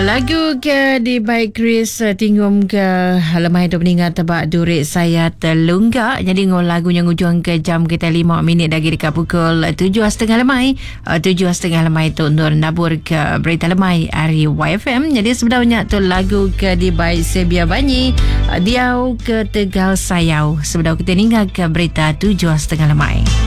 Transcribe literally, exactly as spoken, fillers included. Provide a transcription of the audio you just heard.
Lagu ke di baik Chris tinggum ke lemah hidup meninggal tebak durit saya terlunggak. Jadi ngol lagunya ngujung ke jam kita lima minit lagi dekat pukul tujuh setengah lemai. tujuh setengah lemai tu untuk nabur ke berita lemai hari Y F M. Jadi sebenarnya tu lagu ke di baik Sebia Banyi Diau ke Tegal Sayau. Sebenarnya kita tinggal ke berita tujuh setengah lemai.